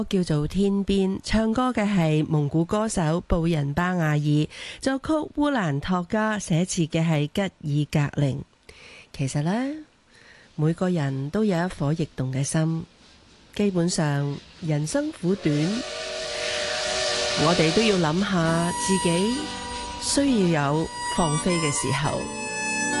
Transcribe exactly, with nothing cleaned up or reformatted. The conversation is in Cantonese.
叫做天邊，唱歌嘅係蒙古歌手布仁巴雅爾，作曲烏蘭托加，寫詞嘅係吉爾格寧。其實呢，每個人都有一顆驛動嘅心，基本上人生苦短，我哋都要諗下自己需要有放飛嘅時候。